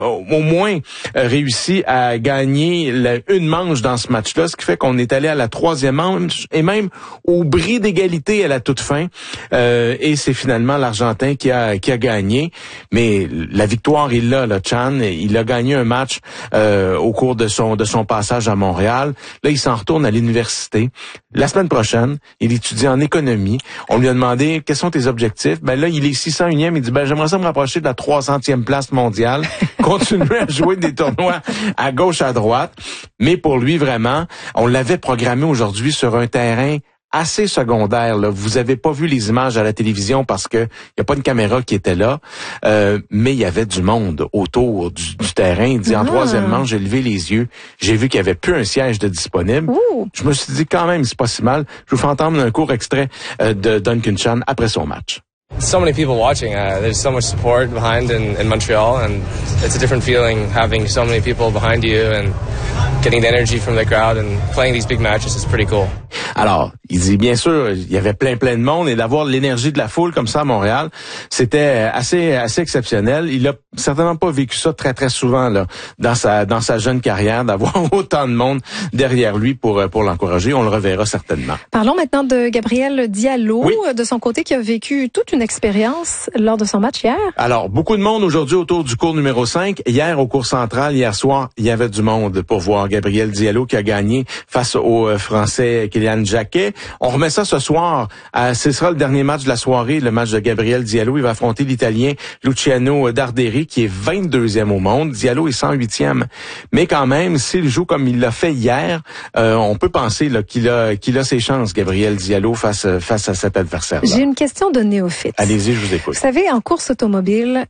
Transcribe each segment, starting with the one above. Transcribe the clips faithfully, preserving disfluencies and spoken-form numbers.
au moins euh, réussi à gagner la, une manche dans ce match-là, ce qui fait qu'on est allé à la troisième manche et même au bris d'égalité à la toute fin. Euh, et c'est finalement l'Argentin qui a qui a gagné. Mais la victoire, il l'a, là, Chan. Il a gagné un match euh, au cours de son de son passage à Montréal. Là, il s'en retourne à l'université. La semaine prochaine, il étudie en économie. On lui a demandé quels sont tes objectifs. Ben là, il est six cent unième. Il dit ben j'aimerais ça me rapprocher de la trois centième place mondiale. Continuer à jouer des tournois à gauche, à droite. Mais pour lui, vraiment, on l'avait programmé aujourd'hui sur un terrain assez secondaire, là. Vous avez pas vu les images à la télévision parce que y a pas une caméra qui était là, euh, mais il y avait du monde autour du, du terrain. Il dit, en ah. troisième manche, j'ai levé les yeux, j'ai vu qu'il y avait plus un siège de disponible. Ouh. Je me suis dit, quand même, c'est pas si mal. Je vous fais entendre un court extrait euh, de Duncan Chan après son match. So many people watching. Uh, there's so much support behind in, in Montreal, and it's a different feeling having so many people behind you and getting the energy from the crowd and playing these big matches is pretty cool. Alors, il dit bien sûr, il y avait plein plein de monde et d'avoir l'énergie de la foule comme ça à Montréal, c'était assez assez exceptionnel. Il a certainement pas vécu ça très très souvent là dans sa dans sa jeune carrière d'avoir autant de monde derrière lui pour pour l'encourager. On le reverra certainement. Parlons maintenant de Gabriel Diallo, oui. de son côté qui a vécu toute une expérience lors de son match hier. Alors, beaucoup de monde aujourd'hui autour du cours numéro cinq. Hier, au cours central, hier soir, il y avait du monde pour voir Gabriel Diallo qui a gagné face au euh, Français Kylian Jacquet. On remet ça ce soir. Euh, ce sera le dernier match de la soirée, le match de Gabriel Diallo. Il va affronter l'Italien Luciano Darderi qui est vingt-deuxième au monde. Diallo est cent huitième. Mais quand même, s'il joue comme il l'a fait hier, euh, on peut penser là, qu'il a qu'il a ses chances, Gabriel Diallo, face, face à cet adversaire-là. J'ai une question de néophyte. Allez-y, je vous écoute. Vous savez, en course automobile,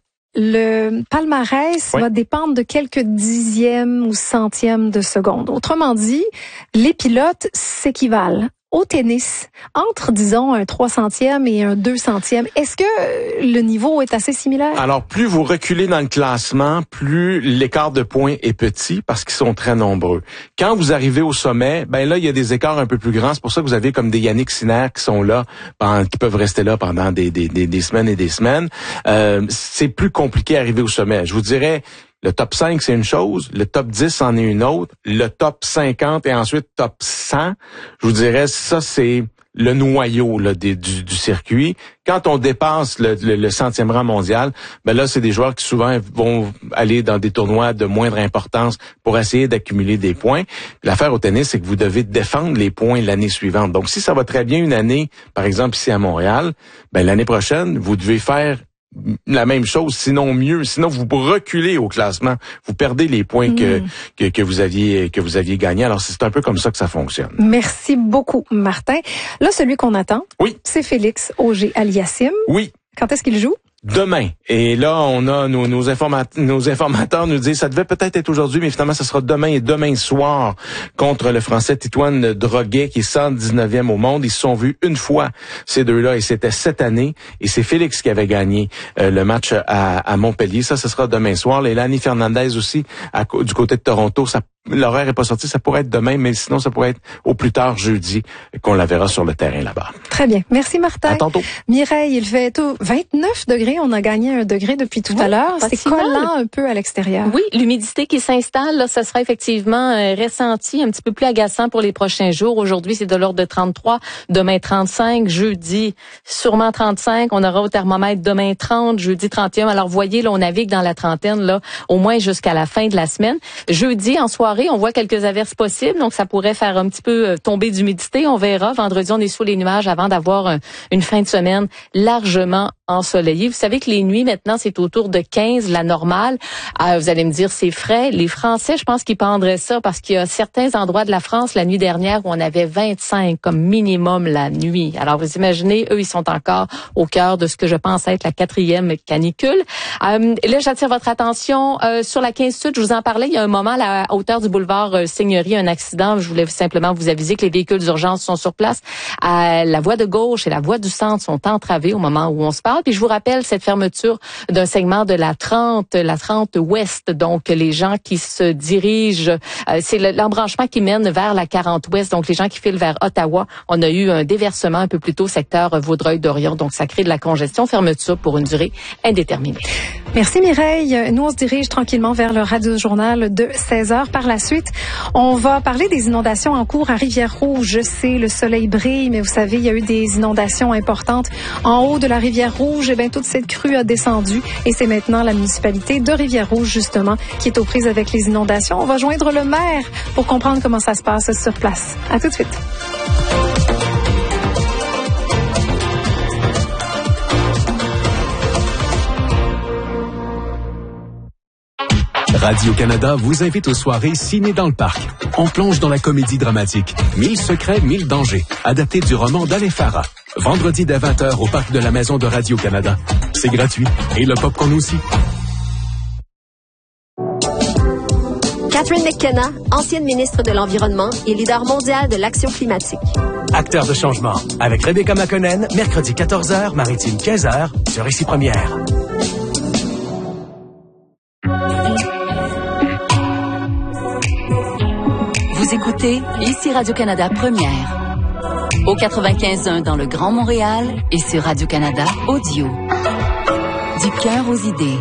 le palmarès oui. va dépendre de quelques dixièmes ou centièmes de seconde. Autrement dit, les pilotes s'équivalent. Au tennis, entre, disons, un trois centième et un deux centième, est-ce que le niveau est assez similaire? Alors, plus vous reculez dans le classement, plus l'écart de points est petit parce qu'ils sont très nombreux. Quand vous arrivez au sommet, ben là, il y a des écarts un peu plus grands. C'est pour ça que vous avez comme des Yannick Sinner qui sont là, pendant, qui peuvent rester là pendant des, des, des, des semaines et des semaines. Euh, c'est plus compliqué à arriver au sommet. Je vous dirais... Le top cinq, c'est une chose. Le top dix en est une autre. Le top cinquante et ensuite top cent, je vous dirais, ça, c'est le noyau là, des, du, du circuit. Quand on dépasse le, le, le centième rang mondial, ben là, c'est des joueurs qui souvent vont aller dans des tournois de moindre importance pour essayer d'accumuler des points. L'affaire au tennis, c'est que vous devez défendre les points l'année suivante. Donc, si ça va très bien une année, par exemple ici à Montréal, ben l'année prochaine, vous devez faire la même chose, sinon mieux. Sinon, vous reculez au classement. Vous perdez les points que, mmh. que, que vous aviez, que vous aviez gagnés. Alors, c'est un peu comme ça que ça fonctionne. Merci beaucoup, Martin. Là, celui qu'on attend. Oui. C'est Félix Auger-Aliassime. Oui. Quand est-ce qu'il joue? Demain. Et là, on a nos, nos, informat- nos informateurs nous disent ça devait peut-être être aujourd'hui, mais finalement, ça sera demain et demain soir contre le Français Titouan Droguet, qui est cent dix-neuvième au monde. Ils se sont vus une fois, ces deux-là, et c'était cette année. Et c'est Félix qui avait gagné euh, le match à, à Montpellier. Ça, ce sera demain soir. Lélani Fernandez aussi, à, du côté de Toronto. Ça, l'horaire est pas sorti. Ça pourrait être demain, mais sinon, ça pourrait être au plus tard jeudi qu'on la verra sur le terrain là-bas. Très bien. Merci, Martin. À tantôt. Mireille, il fait tout vingt-neuf degrés. On a gagné un degré depuis tout oui, à l'heure. C'est si collant mal. Un peu à l'extérieur. Oui, l'humidité qui s'installe, là, ça sera effectivement euh, ressenti, un petit peu plus agaçant pour les prochains jours. Aujourd'hui, c'est de l'ordre de trente-trois, demain trente-cinq, jeudi sûrement trente-cinq. On aura au thermomètre demain trente, jeudi trente et un. Alors, voyez, là, on navigue dans la trentaine, là, au moins jusqu'à la fin de la semaine. Jeudi, en soirée, on voit quelques averses possibles, donc ça pourrait faire un petit peu tomber d'humidité. On verra. Vendredi, on est sous les nuages avant d'avoir un, une fin de semaine largement ensoleillée. Vous savez que les nuits, maintenant, c'est autour de quinze, la normale. Euh, vous allez me dire, c'est frais. Les Français, je pense qu'ils prendraient ça parce qu'il y a certains endroits de la France, la nuit dernière, où on avait vingt-cinq comme minimum la nuit. Alors, vous imaginez, eux, ils sont encore au cœur de ce que je pense être la quatrième canicule. Euh, là, j'attire votre attention euh, sur la quinze Sud. Je vous en parlais il y a un moment, à la hauteur du boulevard euh, Seigneurie, un accident. Je voulais simplement vous aviser que les véhicules d'urgence sont sur place. Euh, la voie de gauche et la voie du centre sont entravées au moment où on se parle. général. Puis je vous rappelle cette fermeture d'un segment de la trente, la trente ouest. Donc les gens qui se dirigent, euh, c'est l'embranchement qui mène vers la quarante ouest. Donc les gens qui filent vers Ottawa. On a eu un déversement un peu plus tôt secteur Vaudreuil-Dorion. Donc ça crée de la congestion. Fermeture pour une durée indéterminée. Merci Mireille. Nous on se dirige tranquillement vers le radio-journal de seize heures. Par la suite, on va parler des inondations en cours à Rivière-Rouge. Je sais, le soleil brille, mais vous savez, il y a eu des inondations importantes en haut de la Rivière-Rouge. Eh bien, toute cette crue a descendu et c'est maintenant la municipalité de Rivière-Rouge, justement, qui est aux prises avec les inondations. On va joindre le maire pour comprendre comment ça se passe sur place. À tout de suite. Radio-Canada vous invite aux soirées Ciné dans le Parc. On plonge dans la comédie dramatique. Mille secrets, mille dangers. Adapté du roman d'Alain Farah. Vendredi dès vingt heures au Parc de la Maison de Radio-Canada. C'est gratuit. Et le popcorn aussi. Catherine McKenna, ancienne ministre de l'Environnement et leader mondial de l'action climatique. Acteur de changement. Avec Rebecca McConnell, mercredi quatorze heures, Maritime quinze heures, sur Ici Première. Vous écoutez Ici Radio-Canada Première. Au quatre-vingt-quinze point un dans le Grand Montréal et sur Radio-Canada Audio. Du cœur aux idées.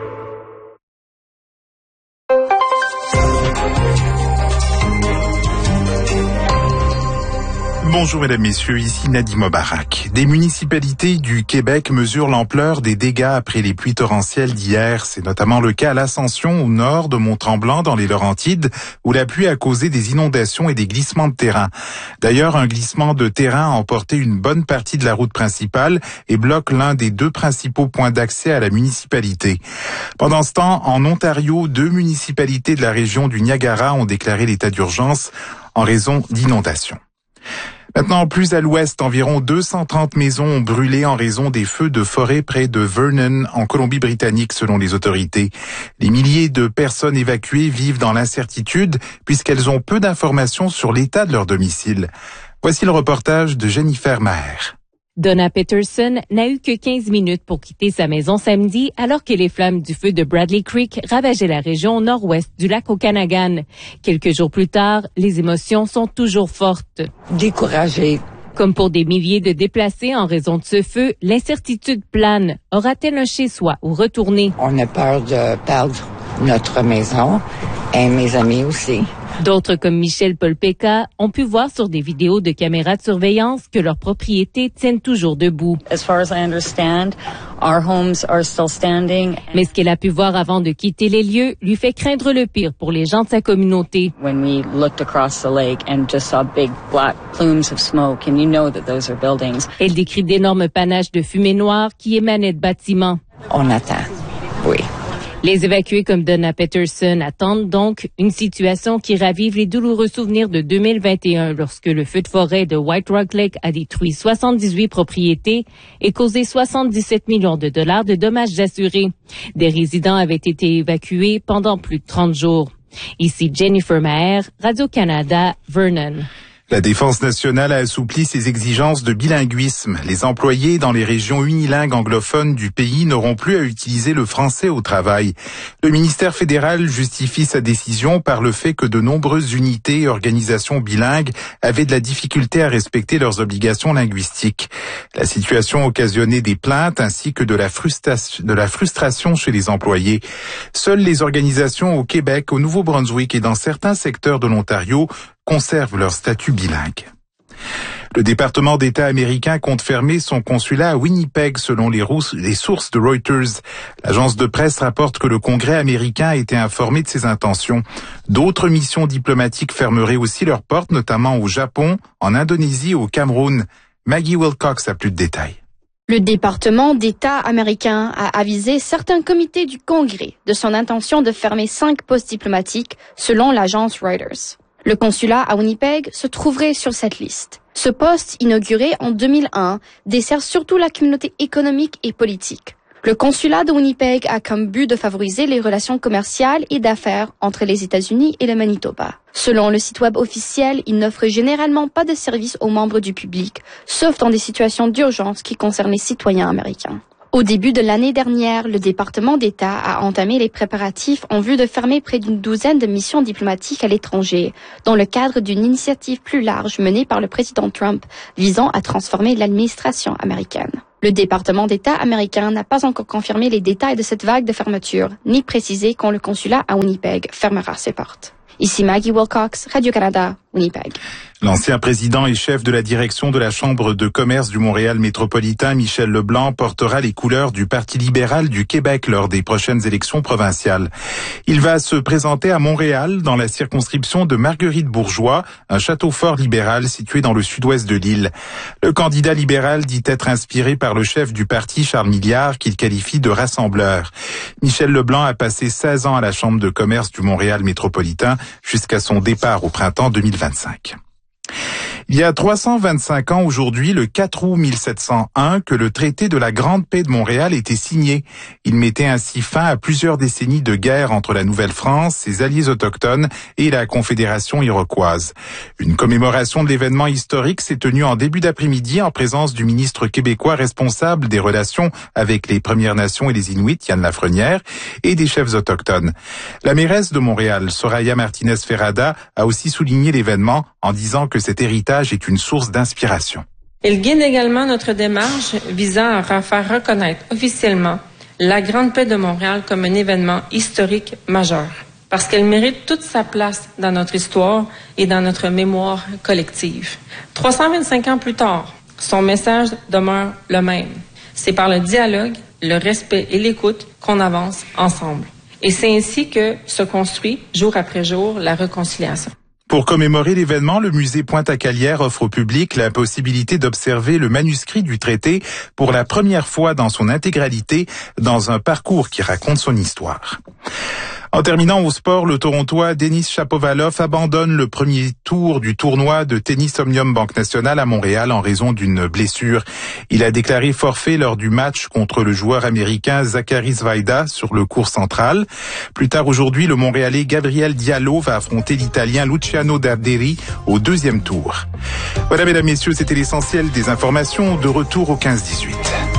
Bonjour mesdames, messieurs, ici Nadim Obarak. Des municipalités du Québec mesurent l'ampleur des dégâts après les pluies torrentielles d'hier. C'est notamment le cas à l'Ascension, au nord de Mont-Tremblant, dans les Laurentides, où la pluie a causé des inondations et des glissements de terrain. D'ailleurs, un glissement de terrain a emporté une bonne partie de la route principale et bloque l'un des deux principaux points d'accès à la municipalité. Pendant ce temps, en Ontario, deux municipalités de la région du Niagara ont déclaré l'état d'urgence en raison d'inondations. Maintenant, plus à l'ouest, environ deux cent trente maisons ont brûlé en raison des feux de forêt près de Vernon, en Colombie-Britannique, selon les autorités. Les milliers de personnes évacuées vivent dans l'incertitude puisqu'elles ont peu d'informations sur l'état de leur domicile. Voici le reportage de Jennifer Maher. Donna Peterson n'a eu que quinze minutes pour quitter sa maison samedi alors que les flammes du feu de Bradley Creek ravageaient la région nord-ouest du lac Okanagan. Quelques jours plus tard, les émotions sont toujours fortes. Découragée. Comme pour des milliers de déplacés en raison de ce feu, l'incertitude plane. Aura-t-elle un chez-soi ou retourner? On a peur de perdre notre maison et mes amis aussi. D'autres, comme Michel Polpeka, ont pu voir sur des vidéos de caméras de surveillance que leurs propriétés tiennent toujours debout. As far as I understand, our homes are still standing. Mais ce qu'elle a pu voir avant de quitter les lieux lui fait craindre le pire pour les gens de sa communauté. When we looked across the lake and just saw big black plumes of smoke, and you know that those are buildings. Elle décrit d'énormes panaches de fumée noire qui émanaient de bâtiments. On attend, oui. Les évacués comme Donna Peterson attendent donc une situation qui ravive les douloureux souvenirs de deux mille vingt et un lorsque le feu de forêt de White Rock Lake a détruit soixante-dix-huit propriétés et causé soixante-dix-sept millions de dollars de dommages assurés. Des résidents avaient été évacués pendant plus de trente jours. Ici Jennifer Maher, Radio-Canada, Vernon. La Défense nationale a assoupli ses exigences de bilinguisme. Les employés dans les régions unilingues anglophones du pays n'auront plus à utiliser le français au travail. Le ministère fédéral justifie sa décision par le fait que de nombreuses unités et organisations bilingues avaient de la difficulté à respecter leurs obligations linguistiques. La situation occasionnait des plaintes ainsi que de la frustration, de la frustration chez les employés. Seules les organisations au Québec, au Nouveau-Brunswick et dans certains secteurs de l'Ontario conservent leur statut bilingue. Le département d'État américain compte fermer son consulat à Winnipeg selon les, les sources de Reuters. L'agence de presse rapporte que le Congrès américain a été informé de ses intentions. D'autres missions diplomatiques fermeraient aussi leurs portes, notamment au Japon, en Indonésie et au Cameroun. Maggie Wilcox a plus de détails. Le département d'État américain a avisé certains comités du Congrès de son intention de fermer cinq postes diplomatiques selon l'agence Reuters. Le consulat à Winnipeg se trouverait sur cette liste. Ce poste, inauguré en deux mille un, dessert surtout la communauté économique et politique. Le consulat de Winnipeg a comme but de favoriser les relations commerciales et d'affaires entre les États-Unis et le Manitoba. Selon le site web officiel, il n'offre généralement pas de services aux membres du public, sauf dans des situations d'urgence qui concernent les citoyens américains. Au début de l'année dernière, le département d'État a entamé les préparatifs en vue de fermer près d'une douzaine de missions diplomatiques à l'étranger, dans le cadre d'une initiative plus large menée par le président Trump visant à transformer l'administration américaine. Le département d'État américain n'a pas encore confirmé les détails de cette vague de fermeture, ni précisé quand le consulat à Winnipeg fermera ses portes. Ici Maggie Wilcox, Radio-Canada, Winnipeg. L'ancien président et chef de la direction de la Chambre de commerce du Montréal métropolitain, Michel Leblanc, portera les couleurs du Parti libéral du Québec lors des prochaines élections provinciales. Il va se présenter à Montréal, dans la circonscription de Marguerite-Bourgeois, un château fort libéral situé dans le sud-ouest de l'île. Le candidat libéral dit être inspiré par le chef du parti, Charles Milliard, qu'il qualifie de rassembleur. Michel Leblanc a passé seize ans à la Chambre de commerce du Montréal métropolitain jusqu'à son départ au printemps deux mille vingt-cinq. Il y a trois cent vingt-cinq ans aujourd'hui, le quatre août mille sept cent un, que le traité de la Grande Paix de Montréal était signé. Il mettait ainsi fin à plusieurs décennies de guerre entre la Nouvelle-France, ses alliés autochtones et la Confédération iroquoise. Une commémoration de l'événement historique s'est tenue en début d'après-midi en présence du ministre québécois responsable des relations avec les Premières Nations et les Inuits, Yann Lafrenière, et des chefs autochtones. La mairesse de Montréal, Soraya Martinez-Ferrada, a aussi souligné l'événement en disant que cet héritage est une source d'inspiration. Il guide également notre démarche visant à faire reconnaître officiellement la Grande Paix de Montréal comme un événement historique majeur, parce qu'elle mérite toute sa place dans notre histoire et dans notre mémoire collective. trois cent vingt-cinq ans plus tard, son message demeure le même. C'est par le dialogue, le respect et l'écoute qu'on avance ensemble. Et c'est ainsi que se construit, jour après jour, la réconciliation. Pour commémorer l'événement, le musée Pointe-à-Calière offre au public la possibilité d'observer le manuscrit du traité pour la première fois dans son intégralité dans un parcours qui raconte son histoire. En terminant au sport, le Torontois Denis Shapovalov abandonne le premier tour du tournoi de tennis Omnium Banque Nationale à Montréal en raison d'une blessure. Il a déclaré forfait lors du match contre le joueur américain Zachary Zvaida sur le court central. Plus tard aujourd'hui, le Montréalais Gabriel Diallo va affronter l'Italien Luciano Darderi au deuxième tour. Voilà, mesdames, messieurs, c'était l'essentiel des informations. De retour au quinze dix-huit.